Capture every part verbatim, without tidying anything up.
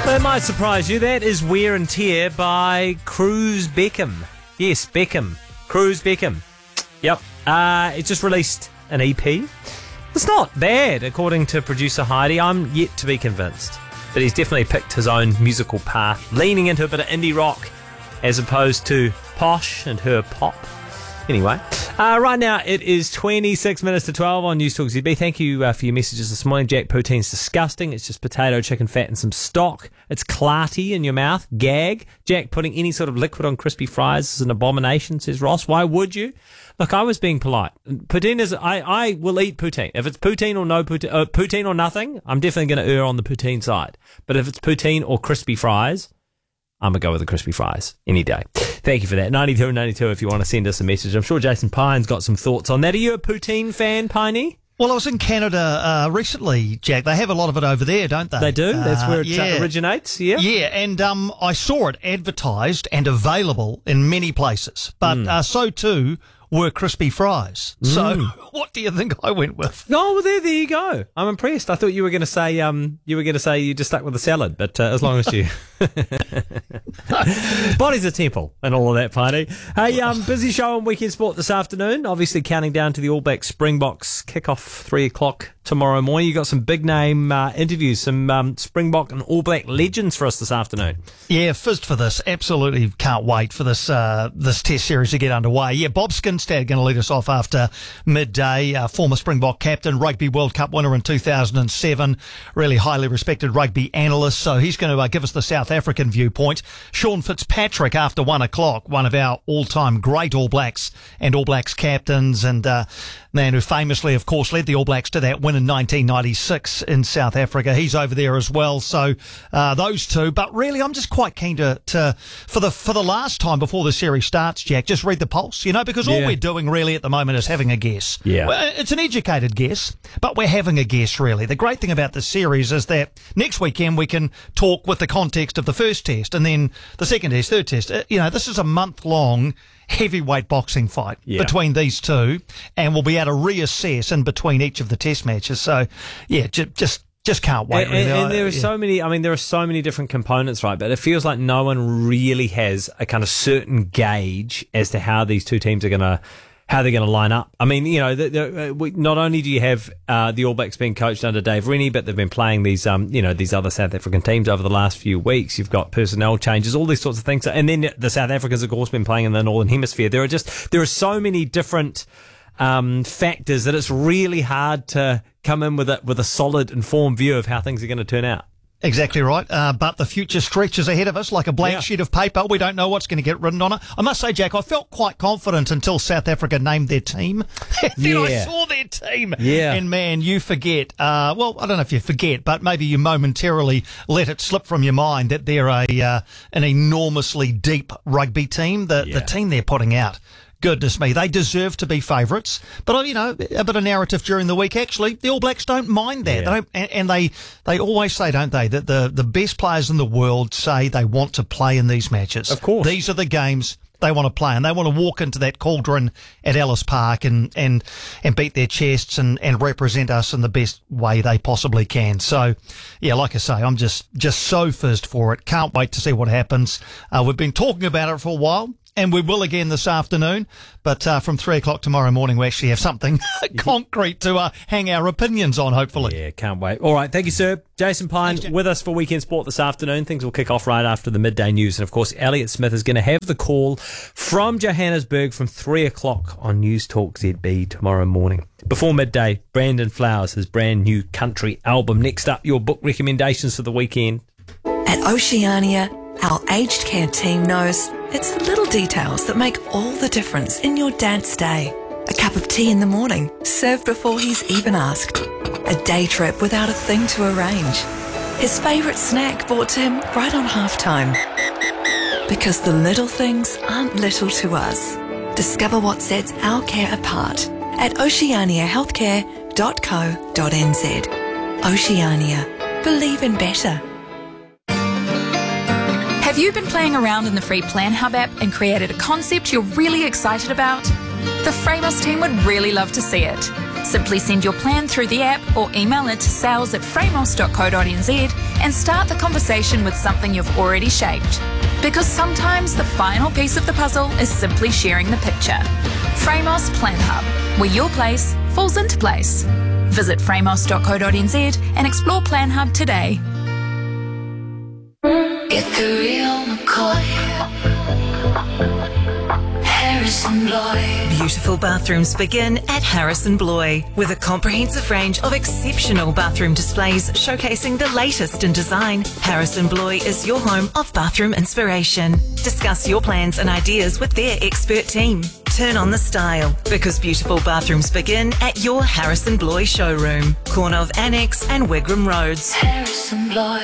That might surprise you. That is Wear and Tear by Cruz Beckham. Yes, Beckham. Cruz Beckham. Yep. Uh, it just released an E P. It's not bad, according to producer Heidi. I'm yet to be convinced. But he's definitely picked his own musical path, leaning into a bit of indie rock as opposed to posh and her pop. Anyway, uh, right now it is twenty-six minutes to twelve on News Talk Z B. Thank you uh, for your messages this morning. Jack, poutine's disgusting. It's just potato, chicken fat and some stock. It's clarty in your mouth. Gag. Jack, putting any sort of liquid on crispy fries is an abomination, says Ross. Why would you? Look, I was being polite. Poutine is, I, I will eat poutine. If it's poutine or no poutine, uh, poutine or nothing, I'm definitely going to err on the poutine side. But if it's poutine or crispy fries, I'm going to go with the crispy fries any day. Thank you for that. ninety-two ninety-two if you want to send us a message. I'm sure Jason Pine's got some thoughts on that. Are you a poutine fan, Piney? Well, I was in Canada uh, recently, Jack. They have a lot of it over there, don't they? They do. That's where it uh, yeah. originates. Yeah. Yeah, and um, I saw it advertised and available in many places. But mm. uh, so too were crispy fries. Mm. So what do you think I went with? Oh, well, there, there you go. I'm impressed. I thought you were going to say um, you were going to say you just stuck with the salad, but uh, as long as you body's a temple and all of that, Piney. Hey, um, busy show on Weekend Sport this afternoon. Obviously, counting down to the All Blacks Springboks kickoff three o'clock tomorrow morning. You got some big name uh, interviews, some um, Springbok and All Black legends for us this afternoon. Yeah, fizzed for this. Absolutely can't wait for this uh, this Test series to get underway. Yeah, Bob Skinstad going to lead us off after midday. Uh, former Springbok captain, Rugby World Cup winner in two thousand seven, really highly respected rugby analyst. So he's going to uh, give us the South African viewpoint. Sean Fitzpatrick after one o'clock, one of our all-time great All Blacks and All Blacks captains, and uh, man who famously, of course, led the All Blacks to that win in nineteen ninety-six in South Africa. He's over there as well. So uh, those two. But really, I'm just quite keen to, to for the for the last time before the series starts, Jack, just read the pulse, you know, because all Yeah. we're doing really at the moment is having a guess. Yeah. Well, it's an educated guess, but we're having a guess, really. The great thing about this series is that next weekend we can talk with the context of the first test and then the second test, third test. Uh, You know, this is a month-long heavyweight boxing fight Yeah. between these two, and we'll be able to reassess in between each of the test matches. So, yeah, j- just just can't wait. And, really. and, and there are yeah. so many, I mean, there are so many different components, right? But it feels like no one really has a kind of certain gauge as to how these two teams are going to, how they're going to line up. I mean, you know, the, the, we, not only do you have uh, the All Blacks being coached under Dave Rennie, but they've been playing these, um, you know, these other South African teams over the last few weeks. You've got personnel changes, all these sorts of things. And then the South Africans, of course, been playing in the Northern Hemisphere. There are just, there are so many different um, factors that it's really hard to come in with a, with a solid, informed view of how things are going to turn out. Exactly right. Uh, but the future stretches ahead of us like a blank Yeah. sheet of paper. We don't know what's going to get written on it. I must say, Jack, I felt quite confident until South Africa named their team. Then I Yeah. saw their team. Yeah. And man, you forget, uh, well, I don't know if you forget, but maybe you momentarily let it slip from your mind that they're a, uh, an enormously deep rugby team. The, Yeah. the team they're putting out. Goodness me, they deserve to be favourites. But, you know, a bit of narrative during the week, actually, the All Blacks don't mind that. Yeah. They don't, and, and they, they always say, don't they, that the, the best players in the world say they want to play in these matches. Of course. These are the games they want to play, and they want to walk into that cauldron at Ellis Park and, and, and beat their chests and, and represent us in the best way they possibly can. So, yeah, like I say, I'm just, just so fizzed for it. Can't wait to see what happens. Uh, we've been talking about it for a while. And we will again this afternoon, but uh, from three o'clock tomorrow morning, we actually have something concrete to uh, hang our opinions on, hopefully. Yeah, can't wait. All right, thank you, sir. Jason Pine Thanks, Jack. with us for Weekend Sport this afternoon. Things will kick off right after the midday news. And, of course, Elliot Smith is going to have the call from Johannesburg from three o'clock on News Talk Z B tomorrow morning. Before midday, Brandon Flowers, his brand new country album. Next up, your book recommendations for the weekend. At Oceania, our aged care team knows it's the little details that make all the difference in your dad's day. A cup of tea in the morning, served before he's even asked. A day trip without a thing to arrange. His favourite snack brought to him right on halftime. Because the little things aren't little to us. Discover what sets our care apart at oceania healthcare dot co dot n z. Oceania. Believe in better. Have you been playing around in the free Plan Hub app and created a concept you're really excited about? The Framos team would really love to see it. Simply send your plan through the app or email it to sales at framos dot co dot n z and start the conversation with something you've already shaped. Because sometimes the final piece of the puzzle is simply sharing the picture. Framos Plan Hub, where your place falls into place. Visit framos dot co dot n z and explore Plan Hub today. Get the real McCoy. Harrison Bloy. Beautiful bathrooms begin at Harrison Bloy with a comprehensive range of exceptional bathroom displays showcasing the latest in design. Harrison Bloy is your home of bathroom inspiration. Discuss your plans and ideas with their expert team. Turn on the style because beautiful bathrooms begin at your Harrison Bloy showroom, corner of Annex and Wigram Roads. Harrison Bloy.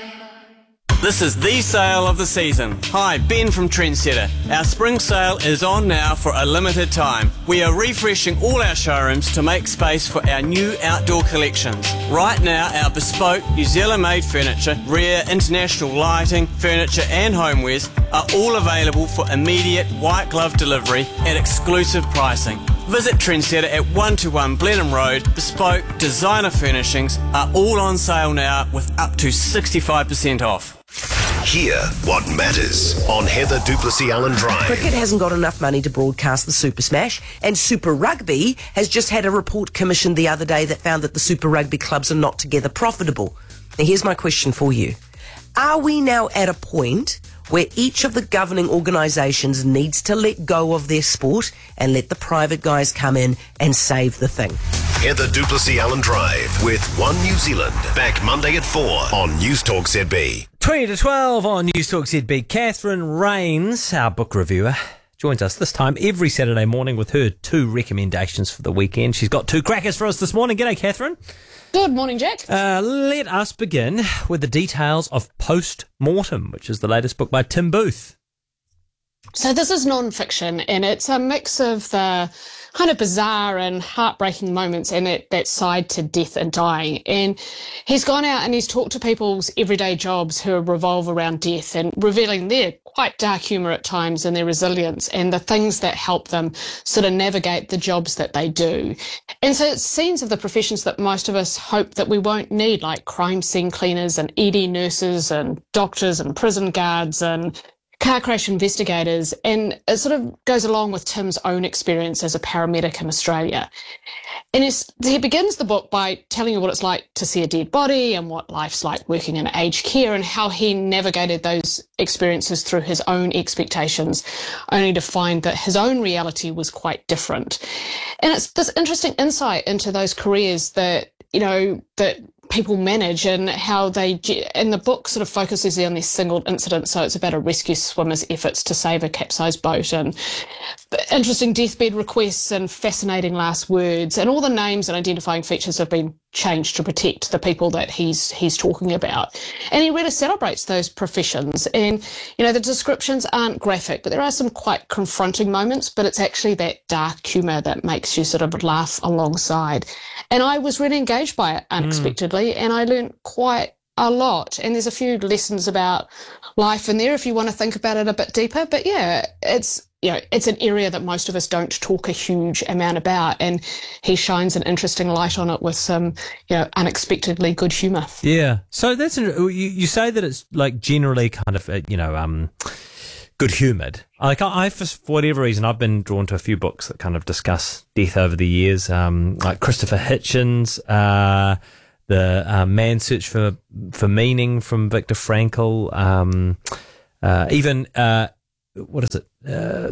This is the sale of the season. Hi, Ben from Trendsetter. Our spring sale is on now for a limited time. We are refreshing all our showrooms to make space for our new outdoor collections. Right now, our bespoke New Zealand-made furniture, rare international lighting, furniture and homewares are all available for immediate white glove delivery at exclusive pricing. Visit Trendsetter at one two one Blenheim Road. Bespoke designer furnishings are all on sale now with up to sixty-five percent off. Hear what matters on Heather Duplessis Allen Drive. Cricket hasn't got enough money to broadcast the Super Smash, and Super Rugby has just had a report commissioned the other day that found that the Super Rugby clubs are not together profitable. Now here's my question for you. Are we now at a point where each of the governing organisations needs to let go of their sport and let the private guys come in and save the thing? Heather Duplessis Allen Drive with One New Zealand. Back Monday at four on News Talk Z B. twenty to twelve on News Talk Z B. Catherine Rains, our book reviewer, joins us this time every Saturday morning with her two recommendations for the weekend. She's got two crackers for us this morning. G'day, Catherine. Good morning, Jack. Uh, let us begin with the details of Post Mortem, which is the latest book by Tim Booth. So this is non-fiction, and it's a mix of the kind of bizarre and heartbreaking moments and that, that side to death and dying. And he's gone out and he's talked to people's everyday jobs who revolve around death and revealing their quite dark humour at times and their resilience and the things that help them sort of navigate the jobs that they do. And so it's scenes of the professions that most of us hope that we won't need, like crime scene cleaners and E D nurses and doctors and prison guards and car crash investigators, and it sort of goes along with Tim's own experience as a paramedic in Australia. And it's, he begins the book by telling you what it's like to see a dead body and what life's like working in aged care and how he navigated those experiences through his own expectations, only to find that his own reality was quite different. And it's this interesting insight into those careers that, you know, that people manage and how they, and the book sort of focuses on this single incident. So it's about a rescue swimmer's efforts to save a capsized boat and interesting deathbed requests and fascinating last words, and all the names and identifying features have been changed to protect the people that he's he's talking about. And he really celebrates those professions. And, you know, the descriptions aren't graphic, but there are some quite confronting moments, but it's actually that dark humour that makes you sort of laugh alongside. And I was really engaged by it unexpectedly, mm. and I learned quite a lot. And there's a few lessons about life in there if you want to think about it a bit deeper. But yeah, it's, you know, it's an area that most of us don't talk a huge amount about, and he shines an interesting light on it with some, you know, unexpectedly good humour. Yeah. So that's, you, you say that it's like generally kind of, uh, you know, um, good-humoured. Like I, I, for whatever reason, I've been drawn to a few books that kind of discuss death over the years, um, like Christopher Hitchens, uh, the uh, Man's Search for for Meaning from Viktor Frankl, um, uh, even uh, what is it, uh,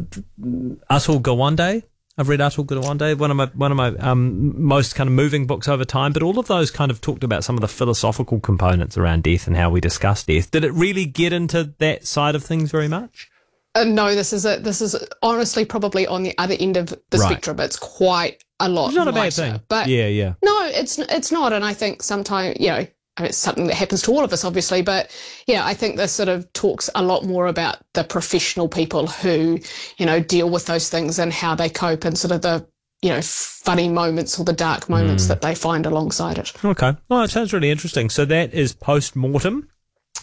Atul Gawande. I've read Atul Gawande, one of my one of my um, most kind of moving books over time. But all of those kind of talked about some of the philosophical components around death and how we discuss death. Did it really get into that side of things very much? Uh, no, this is a, this is honestly probably on the other end of the right. spectrum. It's quite a lot. It's not lighter, a bad thing. But yeah, yeah. No, it's it's not. And I think sometimes, you know, I mean, it's something that happens to all of us, obviously. But yeah, I think this sort of talks a lot more about the professional people who, you know, deal with those things and how they cope and sort of the, you know, funny moments or the dark moments mm. that they find alongside it. Okay. Well, it sounds really interesting. So that is Post Mortem.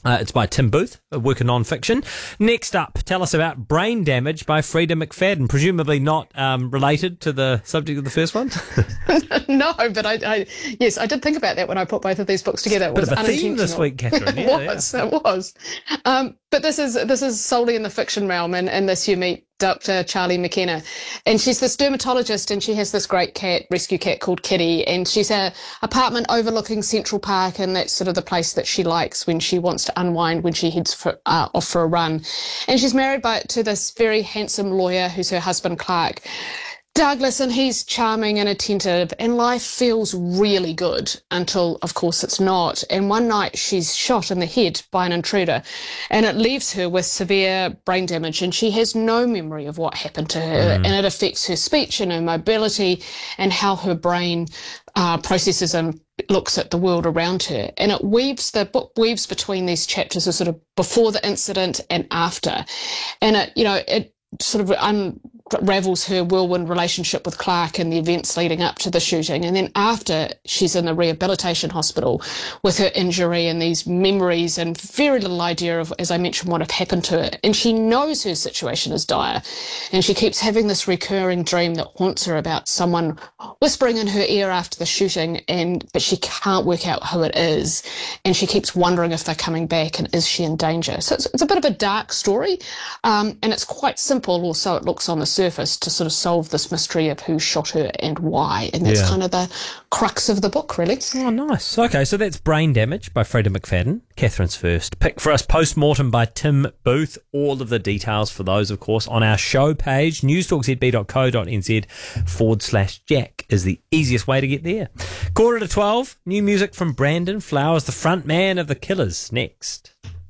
Uh, it's by Tim Booth, a work of non-fiction. Next up, tell us about Brain Damage by Freda McFadden, presumably not um, related to the subject of the first one. No, but I, I, yes, I did think about that when I put both of these books together. It Bit was of a theme this week, Catherine. It Yeah, was, it was. Um, but this is this is solely in the fiction realm, and in this you meet Doctor Charlie McKenna, and she's this dermatologist, and she has this great cat, rescue cat called Kitty, and she's a apartment overlooking Central Park, and that's sort of the place that she likes when she wants to unwind when she heads for, uh, off for a run. And she's married by, to this very handsome lawyer who's her husband Clark Douglas, and he's charming and attentive, and life feels really good until, of course, it's not. And one night she's shot in the head by an intruder, and it leaves her with severe brain damage, and she has no memory of what happened to her, mm. and it affects her speech and her mobility and how her brain uh, processes and looks at the world around her. And it weaves, the book weaves between these chapters of sort of before the incident and after. And it, you know, it sort of unravels her whirlwind relationship with Clark and the events leading up to the shooting. And then after, she's in the rehabilitation hospital with her injury and these memories and very little idea of, as I mentioned, what had happened to her. And she knows her situation is dire. And she keeps having this recurring dream that haunts her about someone whispering in her ear after the shooting, and but she can't work out who it is. And she keeps wondering if they're coming back and is she in danger. So it's, it's a bit of a dark story, um, and it's quite simple, or so it looks on the surface, to sort of solve this mystery of who shot her and why. And that's yeah. kind of the crux of the book, really. Oh, nice. Okay, so that's Brain Damage by Freda McFadden. Catherine's first pick for us, Postmortem by Tim Booth. All of the details for those, of course, on our show page, newstalkzb.co.nz forward slash Jack is the easiest way to get there. Quarter to twelve, new music from Brandon Flowers, the front man of The Killers, next.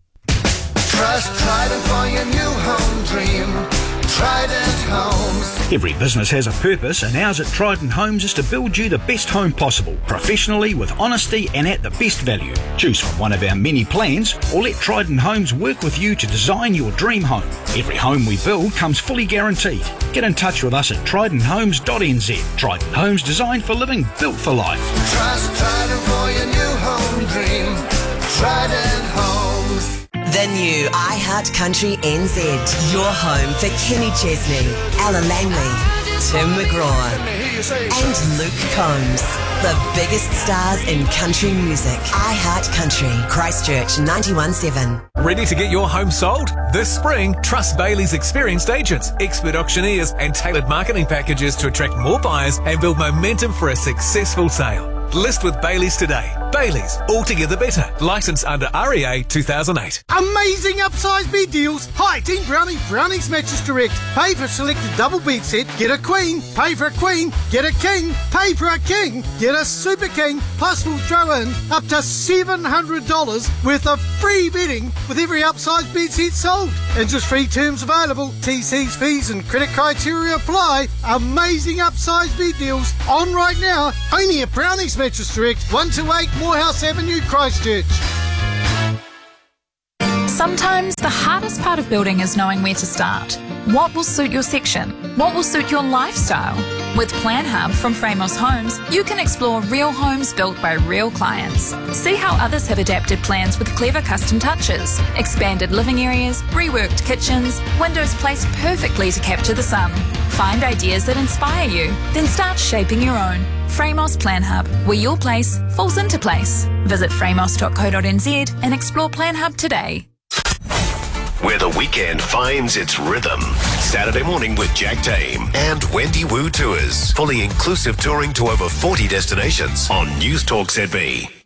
Trust Trident for your new home dream. Trident Homes. Every business has a purpose, and ours at Trident Homes is to build you the best home possible, professionally, with honesty and at the best value. Choose from one of our many plans, or let Trident Homes work with you to design your dream home. Every home we build comes fully guaranteed. Get in touch with us at trident homes dot n z. Trident Homes, designed for living, built for life. Trust Trident for your new home dream. Trident Homes. The new iHeartCountry N Z, your home for Kenny Chesney, Ella Langley, Tim McGraw, and Luke Combs. The biggest stars in country music. iHeartCountry, Christchurch ninety-one point seven. Ready to get your home sold? This spring, trust Bailey's experienced agents, expert auctioneers, and tailored marketing packages to attract more buyers and build momentum for a successful sale. List with Bailey's today. Bailey's, altogether better. Licensed under R E A two thousand eight. Amazing upsize bed deals. Hi, Team Brownie, Brownie's Mattress Direct. Pay for a selected double bed set, get a queen. Pay for a queen, get a king. Pay for a king, get a super king. Plus we'll throw in up to seven hundred dollars worth of free bedding with every upsize bed set sold. Interest-free terms available. T Cs, fees and credit criteria apply. Amazing upsize bed deals on right now. Only at Brownie's Mattress Direct, one two eight Morehouse Avenue, Christchurch. Sometimes the hardest part of building is knowing where to start. What will suit your section? What will suit your lifestyle? With Plan Hub from Framos Homes, you can explore real homes built by real clients. See how others have adapted plans with clever custom touches, expanded living areas, reworked kitchens, windows placed perfectly to capture the sun. Find ideas that inspire you, then start shaping your own. Framos Plan Hub, where your place falls into place. Visit framos dot co dot n z and explore Plan Hub today. Where the weekend finds its rhythm. Saturday morning with Jack Tame and Wendy Wu Tours. Fully inclusive touring to over forty destinations on News Talk Z B.